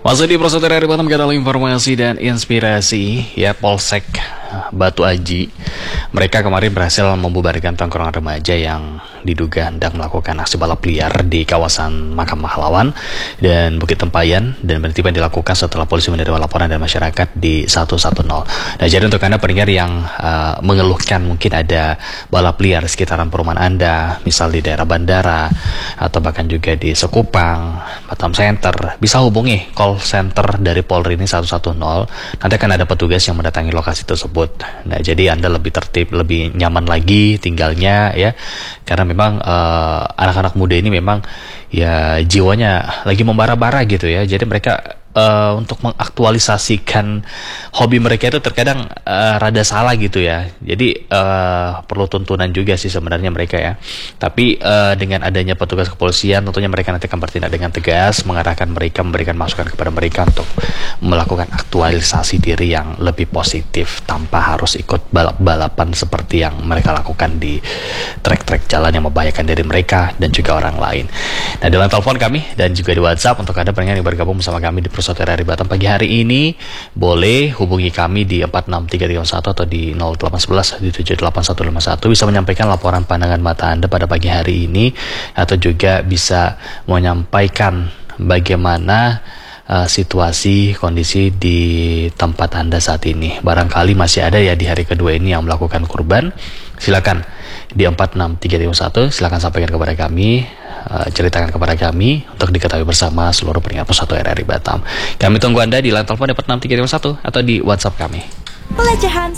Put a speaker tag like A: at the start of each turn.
A: Masih di Prosoter dari Batam, kita informasi dan inspirasi ya. Polsek Batu Aji, mereka kemarin berhasil membubarkan tongkrongan remaja yang diduga hendak melakukan aksi balap liar di kawasan Makam Pahlawan dan Bukit Tempayan, dan penertiban dilakukan setelah polisi menerima laporan dari masyarakat di 110. Nah, jadi untuk Anda pendengar yang mengeluhkan mungkin ada balap liar di sekitaran perumahan Anda, misal di daerah bandara atau bahkan juga di Sekupang, Batam Center, bisa hubungi call center dari Polri ini 110. Nanti akan ada petugas yang mendatangi lokasi tersebut. Nah, jadi Anda lebih tertib, lebih nyaman lagi tinggalnya ya. Karena memang anak-anak muda ini memang ya jiwanya lagi membara-bara gitu ya. Jadi mereka untuk mengaktualisasikan hobi mereka itu terkadang rada salah gitu ya. Jadi perlu tuntunan juga sih sebenarnya mereka ya. Tapi dengan adanya petugas kepolisian, tentunya mereka nanti akan bertindak dengan tegas, mengarahkan mereka, memberikan masukan kepada mereka untuk melakukan aktualisasi diri yang lebih positif tanpa harus ikut balap-balapan seperti yang mereka lakukan di trek-trek jalan yang membahayakan diri mereka dan juga orang lain. Nah, di line telepon kami dan juga di WhatsApp untuk Anda pengen yang bergabung bersama kami di Prosoter dari Batam pagi hari ini, boleh hubungi kami di 46331 atau di 0811 di 78151, bisa menyampaikan laporan pandangan mata Anda pada pagi hari ini, atau juga bisa menyampaikan bagaimana situasi kondisi di tempat Anda saat ini. Barangkali masih ada ya di hari kedua ini yang melakukan kurban. Silakan di 46331, silakan sampaikan kepada kami, ceritakan kepada kami untuk diketahui bersama seluruh pendengar Prosoter RRI Batam. Kami tunggu Anda di line telepon 46331 atau di WhatsApp kami.
B: Pelecehan